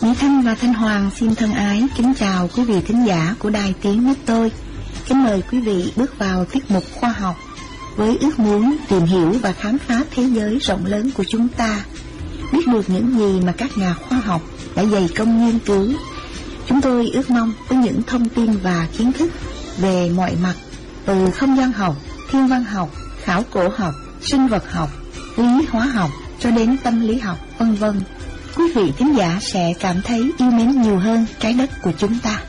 Mỹ Thanh và Thanh Hoàng xin thân ái kính chào quý vị thính giả của Đài Tiếng Nước Tôi. Kính mời quý vị bước vào tiết mục khoa học với ước muốn tìm hiểu và khám phá thế giới rộng lớn của chúng ta, biết được những gì mà các nhà khoa học đã dày công nghiên cứu. Chúng tôi ước mong với những thông tin và kiến thức về mọi mặt, từ không gian học, thiên văn học, khảo cổ học, sinh vật học, lý hóa học cho đến tâm lý học, vân vân, quý vị thính giả sẽ cảm thấy yêu mến nhiều hơn trái đất của chúng ta.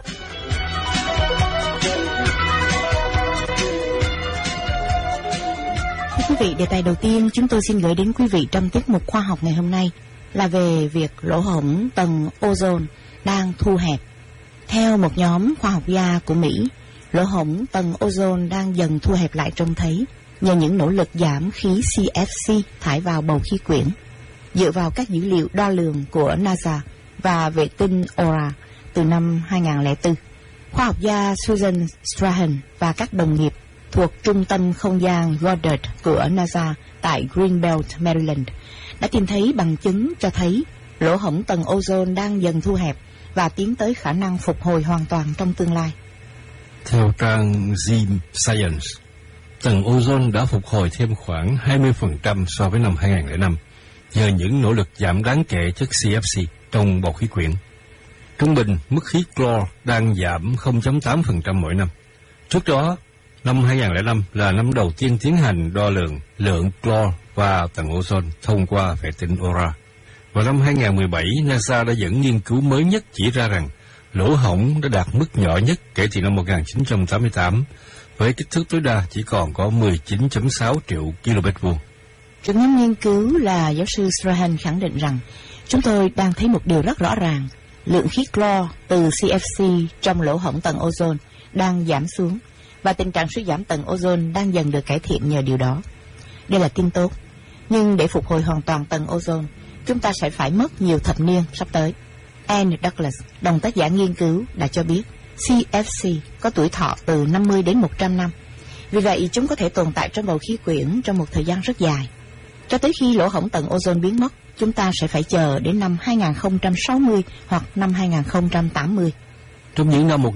Thưa quý vị, đề tài đầu tiên chúng tôi xin gửi đến quý vị trong tiết mục khoa học ngày hôm nay là về việc lỗ hổng tầng ozone đang thu hẹp. Theo một nhóm khoa học gia của Mỹ, lỗ hổng tầng ozone đang dần thu hẹp lại trông thấy nhờ những nỗ lực giảm khí CFC thải vào bầu khí quyển. Dựa vào các dữ liệu đo lường của NASA và vệ tinh Aura từ năm 2004, khoa học gia Susan Strahan và các đồng nghiệp thuộc Trung tâm Không gian Goddard của NASA tại Greenbelt, Maryland đã tìm thấy bằng chứng cho thấy lỗ hổng tầng ozone đang dần thu hẹp và tiến tới khả năng phục hồi hoàn toàn trong tương lai. Theo trang Zim Science, tầng ozone đã phục hồi thêm khoảng 20% so với năm 2005 nhờ những nỗ lực giảm đáng kể chất CFC trong bầu khí quyển. Trung bình, mức khí clo đang giảm 0.8% mỗi năm. Trước đó, năm 2005 là năm đầu tiên tiến hành đo lường lượng clo và tầng ozone thông qua vệ tinh Aura. Vào năm 2017, NASA đã dẫn nghiên cứu mới nhất chỉ ra rằng lỗ hổng đã đạt mức nhỏ nhất kể từ năm 1988, với kích thước tối đa chỉ còn có 19.6 triệu km2. Trưởng nhóm nghiên cứu là giáo sư Strahan khẳng định rằng chúng tôi đang thấy một điều rất rõ ràng, lượng khí clo từ CFC trong lỗ hổng tầng ozone đang giảm xuống và tình trạng suy giảm tầng ozone đang dần được cải thiện nhờ điều đó. Đây là tin tốt, nhưng để phục hồi hoàn toàn tầng ozone, chúng ta sẽ phải mất nhiều thập niên sắp tới. Anne Douglas, đồng tác giả nghiên cứu, đã cho biết CFC có tuổi thọ từ 50 đến 100 năm. Vì vậy, chúng có thể tồn tại trong bầu khí quyển trong một thời gian rất dài. Cho tới khi lỗ hổng tầng ozone biến mất, chúng ta sẽ phải chờ đến năm 2060 hoặc năm 2080. Trong những năm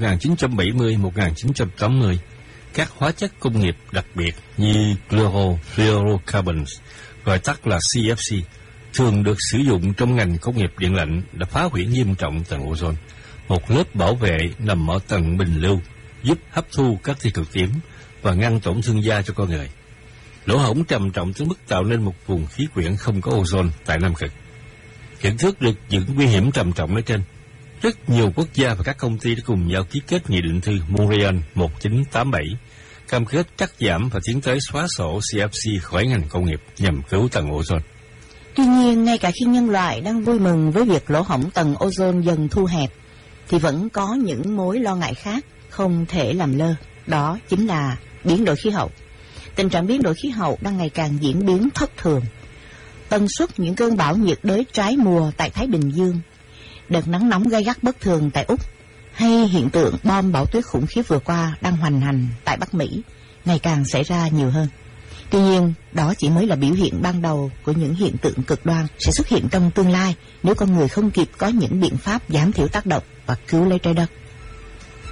1970-1980, các hóa chất công nghiệp đặc biệt như chlorofluorocarbons, gọi tắt là CFC, thường được sử dụng trong ngành công nghiệp điện lạnh đã phá hủy nghiêm trọng tầng ozone, một lớp bảo vệ nằm ở tầng bình lưu, giúp hấp thu các tia cực tím và ngăn tổn thương da cho con người. Lỗ hổng trầm trọng tới mức tạo nên một vùng khí quyển không có ozone tại Nam Cực. Nhận thức được những nguy hiểm trầm trọng nói trên, rất nhiều quốc gia và các công ty đã cùng nhau ký kết nghị định thư Montreal 1987, cam kết cắt giảm và tiến tới xóa sổ CFC khỏi ngành công nghiệp nhằm cứu tầng ozone. Tuy nhiên, ngay cả khi nhân loại đang vui mừng với việc lỗ hổng tầng ozone dần thu hẹp, thì vẫn có những mối lo ngại khác không thể làm lơ. Đó chính là biến đổi khí hậu. Tình trạng biến đổi khí hậu đang ngày càng diễn biến thất thường. Tần suất những cơn bão nhiệt đới trái mùa tại Thái Bình Dương, đợt nắng nóng gay gắt bất thường tại Úc, hay hiện tượng bom bão tuyết khủng khiếp vừa qua đang hoành hành tại Bắc Mỹ ngày càng xảy ra nhiều hơn. Tuy nhiên, đó chỉ mới là biểu hiện ban đầu của những hiện tượng cực đoan sẽ xuất hiện trong tương lai nếu con người không kịp có những biện pháp giảm thiểu tác động và cứu lấy trái đất.